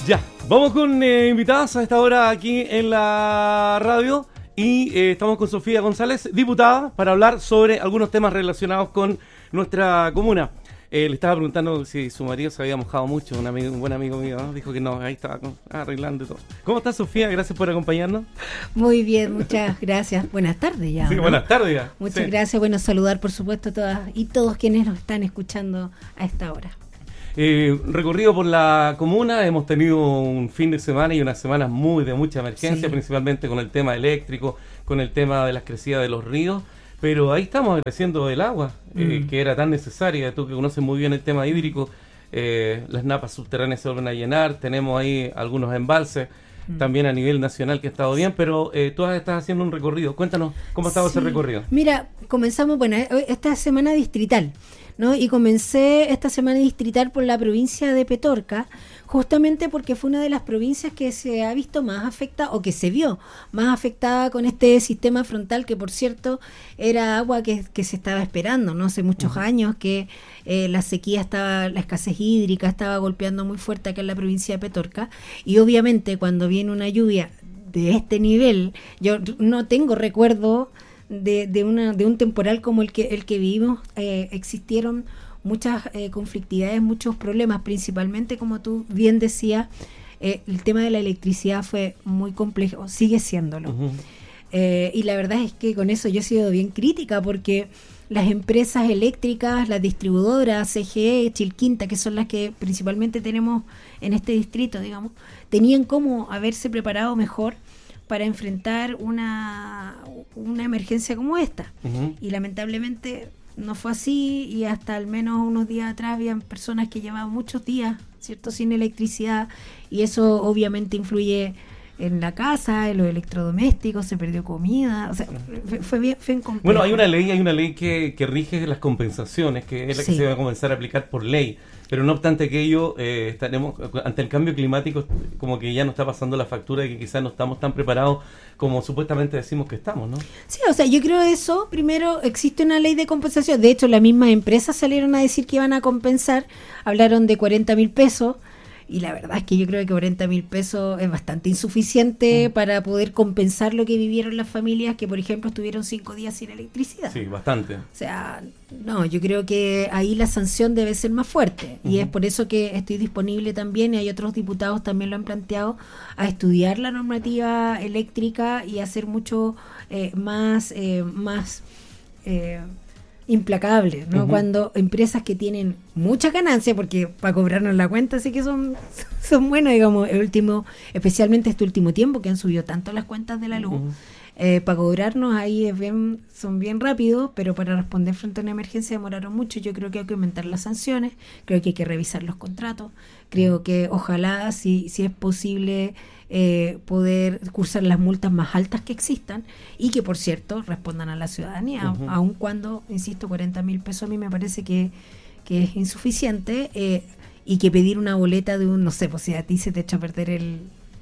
Ya, vamos con invitadas a esta hora aquí en la radio y estamos con Sofía González, diputada, para hablar sobre algunos temas relacionados con nuestra comuna. Le estaba preguntando si su marido se había mojado mucho, un buen amigo mío, ¿no? Dijo que no, ahí estaba arreglando todo. ¿Cómo estás, Sofía? Gracias por acompañarnos. Muy bien, muchas gracias. Buenas tardes ya. Sí, ¿no? Buenas tardes ya. Muchas gracias, bueno, saludar por supuesto a todas y todos quienes nos están escuchando a esta hora. Recorrido por la comuna, hemos tenido un fin de semana y unas semanas de mucha emergencia, sí, principalmente con el tema eléctrico, con el tema de las crecidas de los ríos, pero ahí estamos agradeciendo el agua, que era tan necesaria. Tú que conoces muy bien el tema hídrico, las napas subterráneas se vuelven a llenar, tenemos ahí algunos embalses, también a nivel nacional que ha estado bien, pero tú estás haciendo un recorrido. Cuéntanos cómo ha estado ese recorrido. Mira, comenzamos, bueno, esta semana distrital, ¿no? Y comencé esta semana distrital por la provincia de Petorca, justamente porque fue una de las provincias que se ha visto más afectada, o que se vio más afectada con este sistema frontal, que por cierto era agua que se estaba esperando, ¿no? Hace muchos años que la sequía la escasez hídrica estaba golpeando muy fuerte acá en la provincia de Petorca, y obviamente cuando viene una lluvia de este nivel, yo no tengo recuerdo de un temporal como el que vivimos. Existieron muchas conflictividades, muchos problemas, principalmente, como tú bien decías, el tema de la electricidad fue muy complejo, sigue siéndolo. Y la verdad es que con eso yo he sido bien crítica, porque las empresas eléctricas, las distribuidoras, CGE, Chilquinta, que son las que principalmente tenemos en este distrito, digamos, tenían como haberse preparado mejor para enfrentar una emergencia como esta. Y lamentablemente no fue así, y hasta al menos unos días atrás habían personas que llevaban muchos días, ¿cierto?, sin electricidad, y eso obviamente influye en la casa, en los electrodomésticos, se perdió comida, o sea, fue bien complejo. Bueno, hay una ley que rige las compensaciones, que es la que se va a comenzar a aplicar por ley, pero no obstante aquello, estaremos ante el cambio climático, como que ya nos está pasando la factura de que quizás no estamos tan preparados como supuestamente decimos que estamos, ¿no? Sí, o sea, yo creo eso. Primero, existe una ley de compensación. De hecho, las mismas empresas salieron a decir que iban a compensar, hablaron de 40.000 pesos, y la verdad es que yo creo que 40.000 pesos es bastante insuficiente para poder compensar lo que vivieron las familias que, por ejemplo, estuvieron 5 días sin electricidad. Sí, bastante. O sea, no, yo creo que ahí la sanción debe ser más fuerte, y es por eso que estoy disponible también, y hay otros diputados también lo han planteado, a estudiar la normativa eléctrica y hacer mucho más implacable, ¿no? Cuando empresas que tienen mucha ganancia, porque para cobrarnos la cuenta sí que son buenos, digamos, especialmente este último tiempo que han subido tanto las cuentas de la luz, para cobrarnos ahí son bien rápidos, pero para responder frente a una emergencia demoraron mucho. Yo creo que hay que aumentar las sanciones, creo que hay que revisar los contratos, creo que ojalá, si es posible, poder cursar las multas más altas que existan, y que, por cierto, respondan a la ciudadanía, aun cuando, insisto, 40.000 pesos a mí me parece que es insuficiente, y que pedir una boleta de no sé, pues si a ti se te echa a perder el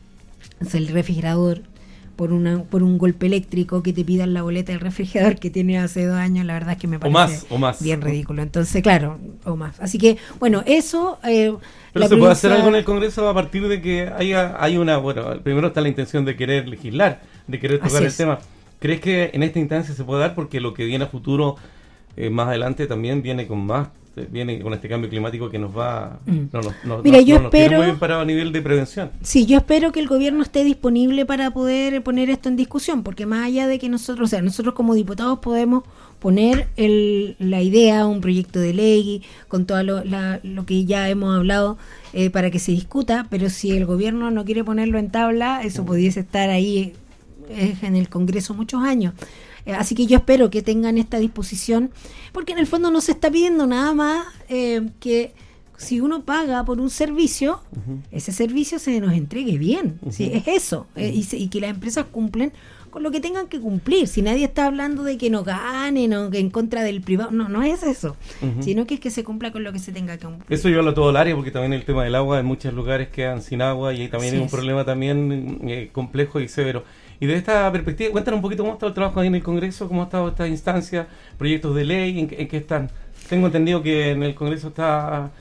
refrigerador por un golpe eléctrico, que te pidan la boleta del refrigerador que tiene hace 2 años, la verdad es que me parece o más bien ridículo. Entonces, claro, o más. Así que, bueno, eso... Pero se puede hacer algo en el Congreso a partir de que hay una... Bueno, primero está la intención de querer legislar, de querer tocar el tema. ¿Crees que en esta instancia se puede dar? Porque lo que viene a futuro, más adelante, también viene con este cambio climático que nos va... Mira, yo espero... tiene muy bien parado a nivel de prevención. Sí, yo espero que el gobierno esté disponible para poder poner esto en discusión, porque más allá de que nosotros como diputados podemos poner la idea, un proyecto de ley, con todo lo que ya hemos hablado, para que se discuta, pero si el gobierno no quiere ponerlo en tabla, eso pudiese estar ahí en el Congreso muchos años. Así que yo espero que tengan esta disposición, porque en el fondo no se está pidiendo nada más que si uno paga por un servicio, ese servicio se nos entregue bien. ¿Sí? Es eso, y que las empresas cumplen con lo que tengan que cumplir. Si nadie está hablando de que no ganen o que en contra del privado, no es eso, sino que es que se cumpla con lo que se tenga que cumplir. Eso yo hablo a todo el área, porque también el tema del agua, en muchos lugares quedan sin agua, y ahí también hay un problema también complejo y severo. Y de esta perspectiva, cuéntanos un poquito cómo está el trabajo ahí en el Congreso, cómo ha estado esta instancia, proyectos de ley, en qué están. Tengo entendido que en el Congreso está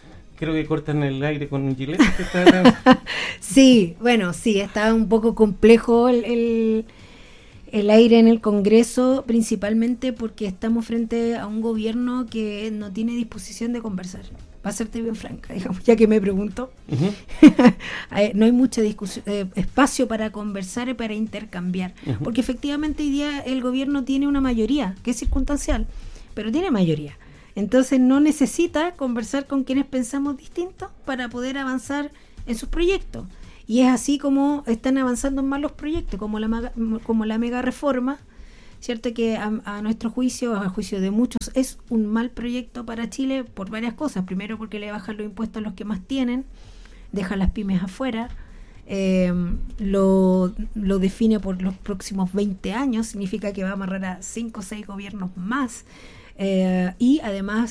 creo que cortan el aire con un gilet. Sí, bueno, sí, está un poco complejo el aire en el Congreso, principalmente porque estamos frente a un gobierno que no tiene disposición de conversar. Para serte bien franca, digamos, ya que me pregunto. No hay mucha discusión, espacio para conversar y para intercambiar. Porque efectivamente hoy día el gobierno tiene una mayoría, que es circunstancial, pero tiene mayoría. Entonces no necesita conversar con quienes pensamos distintos para poder avanzar en sus proyectos. Y es así como están avanzando más los proyectos, como la mega reforma, ¿cierto? Que a nuestro juicio, a juicio de muchos, es un mal proyecto para Chile por varias cosas. Primero, porque le bajan los impuestos a los que más tienen, deja las pymes afuera, lo define por los próximos 20 años, significa que va a amarrar a 5 o 6 gobiernos más. Y además